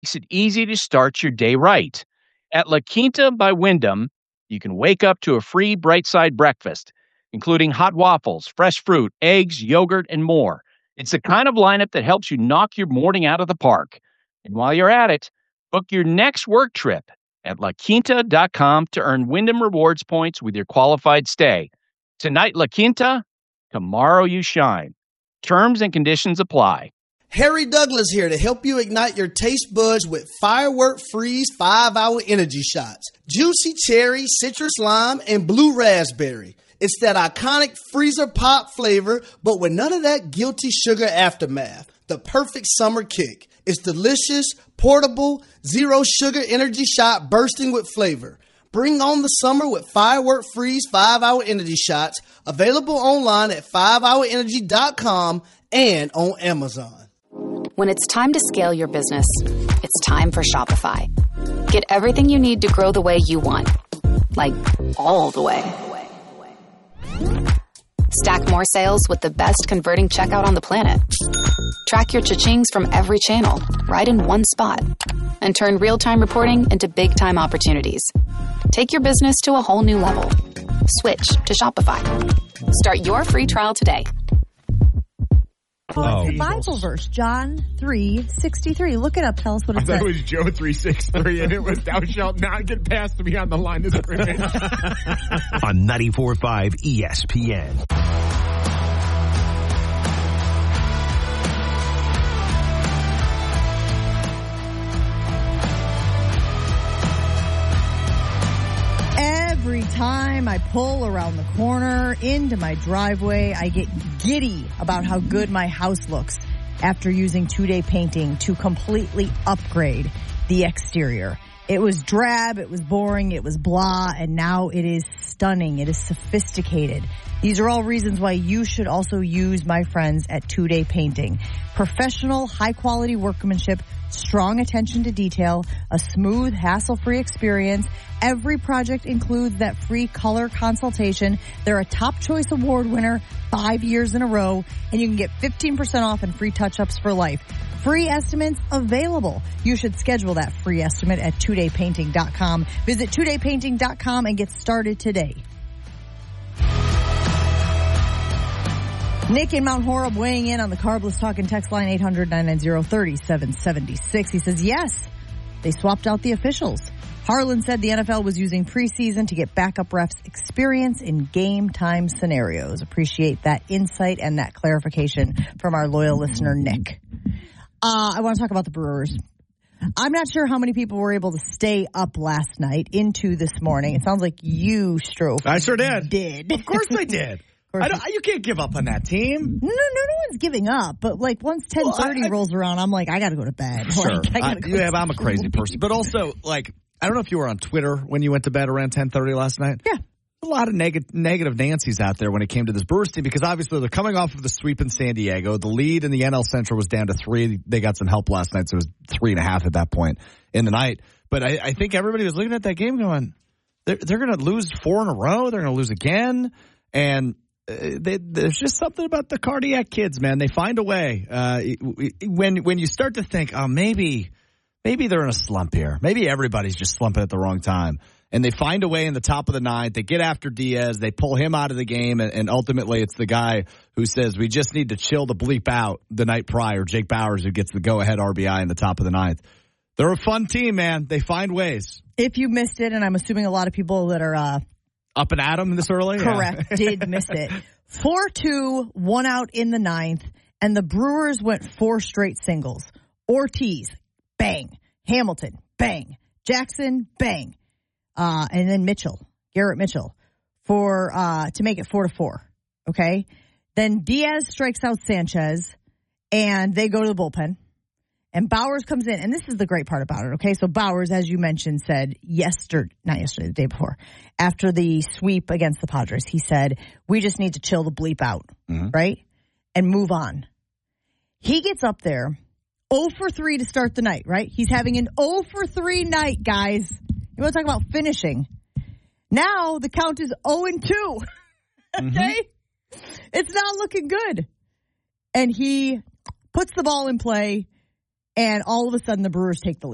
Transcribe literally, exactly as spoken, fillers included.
makes it easy to start your day right. At La Quinta by Wyndham, you can wake up to a free Bright Side breakfast, including hot waffles, fresh fruit, eggs, yogurt, and more. It's the kind of lineup that helps you knock your morning out of the park. And while you're at it, book your next work trip at la quinta dot com to earn Wyndham Rewards points with your qualified stay. Tonight, La Quinta, tomorrow you shine. Terms and conditions apply. Harry Douglas here to help you ignite your taste buds with Firework Freeze five hour Energy Shots. Juicy cherry, citrus lime, and blue raspberry. It's that iconic freezer pop flavor, but with none of that guilty sugar aftermath. The perfect summer kick. It's delicious, portable, zero sugar energy shot bursting with flavor. Bring on the summer with Firework Freeze five hour Energy Shots. Available online at five hour energy dot com and on Amazon. When it's time to scale your business, it's time for Shopify. Get everything you need to grow the way you want. Like, all the way. Stack more sales with the best converting checkout on the planet. Track your cha-chings from every channel, right in one spot. And turn real-time reporting into big-time opportunities. Take your business to a whole new level. Switch to Shopify. Start your free trial today. Oh, it's the Bible verse, John three sixty-three. Look it up. Tell us what it I says. thought it was Joe three sixty-three, and it was, thou shalt not get past me on the line of scrimmage. On ninety-four point five E S P N. Every time I pull around the corner into my driveway, I get giddy about how good my house looks after using two-day painting to completely upgrade the exterior. It was drab, it was boring, it was blah, and now it is stunning. It is sophisticated. These are all reasons why you should also use my friends at two-day painting. Professional, high-quality workmanship, strong attention to detail, a smooth, hassle-free experience. Every project includes that free color consultation. They're a Top Choice Award winner five years in a row, and you can get fifteen percent off and free touch-ups for life. Free estimates available. You should schedule that free estimate at two day painting dot com. Visit two day painting dot com and get started today. Nick in Mount Horeb weighing in on the Carbless Talk and text line eight hundred, nine nine zero, three seven seven six. He says, yes, they swapped out the officials. Harlan said the N F L was using preseason to get backup refs experience in game time scenarios. Appreciate that insight and that clarification from our loyal listener, Nick. Uh, I want to talk about the Brewers. I'm not sure how many people were able to stay up last night into this morning. It sounds like you, Strofe. I sure did. Did. Of course I did. I don't, you can't give up on that team. No, no, no one's giving up. But like once ten thirty well, rolls around, I'm like, I got to go to bed. Sure. Like, I I, go yeah, I'm a crazy person. But also, like, I don't know if you were on Twitter when you went to bed around ten thirty last night. Yeah. A lot of neg- negative Nancy's out there when it came to this Brewers team because obviously they're coming off of the sweep in San Diego. The lead in the N L Central was down to three. They got some help last night, so it was three and a half at that point in the night. But I, I think everybody was looking at that game going, they're, they're going to lose four in a row. They're going to lose again. And uh, they, there's just something about the cardiac kids, man. They find a way. Uh, when when you start to think, oh, maybe maybe they're in a slump here. Maybe everybody's just slumping at the wrong time. And they find a way in the top of the ninth. They get after Diaz. They pull him out of the game. And, and ultimately, it's the guy who says, we just need to chill the bleep out the night prior, Jake Bauers, who gets the go-ahead R B I in the top of the ninth. They're a fun team, man. They find ways. If you missed it, and I'm assuming a lot of people that are uh, up and at 'em this early? Correct, Yeah. did miss it. four two, one out in the ninth, and the Brewers went four straight singles. Ortiz, bang. Hamilton, bang. Jackson, bang. Uh, and then Mitchell, Garrett Mitchell, for uh, to make it four to four. Okay, then Diaz strikes out Sanchez, and they go to the bullpen. And Bauers comes in, and this is the great part about it. Okay, so Bauers, as you mentioned, said yesterday, not yesterday, the day before, after the sweep against the Padres, he said, "We just need to chill the bleep out, mm-hmm. right, and move on." He gets up there, zero for three to start the night. Right, he's having an zero for three night, guys. You want to talk about finishing? Now the count is zero and two. Okay? Mm-hmm. It's not looking good. And he puts the ball in play, and all of a sudden the Brewers take the lead.